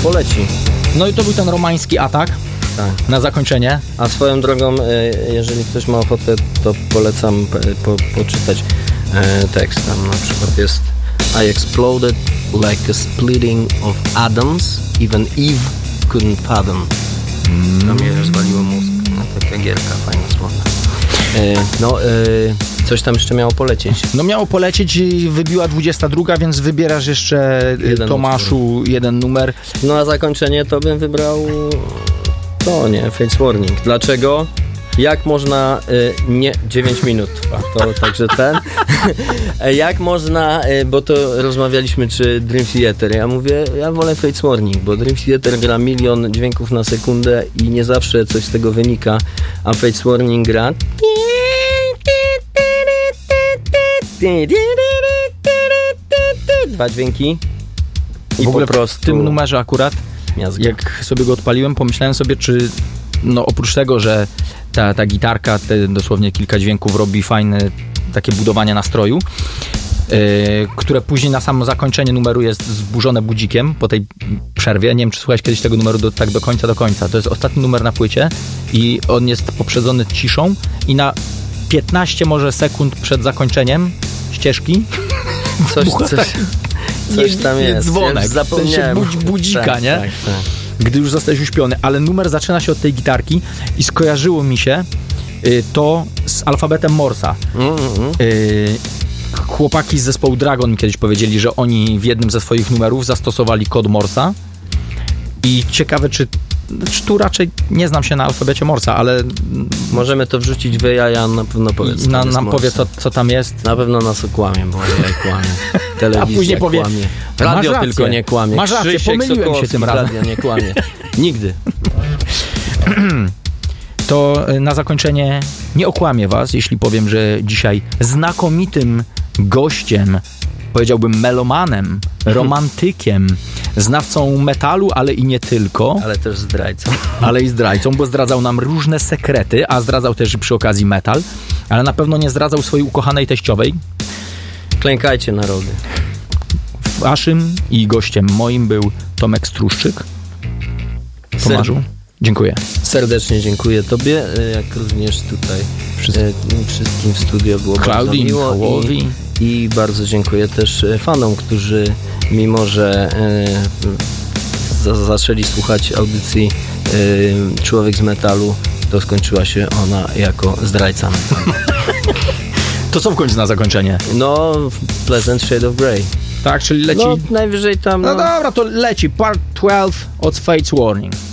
poleci. No i to był ten romański atak na zakończenie. A swoją drogą, jeżeli ktoś ma ochotę, to polecam poczytać tekst. Tam na przykład jest I exploded like a splitting of atoms, even Eve couldn't fathom. To mnie rozwaliło mózg. No, taka gierka, fajna, słowna. Coś tam jeszcze miało polecieć. No miało polecieć i wybiła 22, więc wybierasz jeszcze Tomaszu jeden numer. No a zakończenie to bym wybrał Fates Warning. Dlaczego? Jak można, 9 minut trwa, to także jak można, bo to rozmawialiśmy, czy Dream Theater, ja mówię, ja wolę Fates Warning, bo Dream Theater gra 1 000 000 dźwięków na sekundę i nie zawsze coś z tego wynika, a Fates Warning gra 2 dźwięki i w ogóle po prostu w tym numerze akurat, miazga. Jak sobie go odpaliłem, pomyślałem sobie, czy oprócz tego, że ta gitarka, te dosłownie kilka dźwięków robi fajne takie budowanie nastroju, które później na samo zakończenie numeru jest zburzone budzikiem po tej przerwie. Nie wiem, czy słuchałeś kiedyś tego numeru do końca. To jest ostatni numer na płycie i on jest poprzedzony ciszą i na 15 może sekund przed zakończeniem ścieżki coś tam jest. Dzwonek, zapomniałem. W sensie budzika, nie? Tak. Gdy już zostajesz uśpiony, ale numer zaczyna się od tej gitarki i skojarzyło mi się to z alfabetem Morsa. Chłopaki z zespołu Dragon mi kiedyś powiedzieli, że oni w jednym ze swoich numerów zastosowali kod Morsa i ciekawe, czy tu raczej nie znam się na alfabecie Morsa, ale możemy to wrzucić w AI, a na pewno powiedz. Nam powie, co tam jest. Na pewno nas okłamie, bo AI kłamie. Telewizja a później powie, kłamie. Radio tylko nie kłamie. Masz rację, Krzysiek pomyliłem się tym razem. Radio nie kłamie. Nigdy. To na zakończenie nie okłamię was, jeśli powiem, że dzisiaj znakomitym gościem, powiedziałbym melomanem, romantykiem, znawcą metalu, ale i nie tylko. Ale też zdrajcą. Ale i zdrajcą, bo zdradzał nam różne sekrety, a zdradzał też przy okazji metal, ale na pewno nie zdradzał swojej ukochanej teściowej. Klękajcie narody. Waszym i gościem moim był Tomek Struszczyk. Tomaszu, dziękuję. Serdecznie dziękuję tobie, jak również tutaj wszystkim w studio było bardzo miło i bardzo dziękuję też fanom, którzy mimo, że zaczęli słuchać audycji Człowiek z Metalu, to skończyła się ona jako zdrajca metalu. To co w końcu na zakończenie? No, Pleasant Shade of Grey. Tak, czyli leci... No, najwyżej tam... No dobra, to leci Part 12 od Fates Warning.